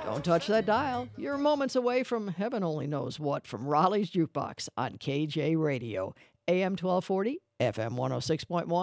Don't touch that dial. You're moments away from heaven only knows what from Raleigh's Jukebox on KJ Radio, AM 1240, FM 106.1.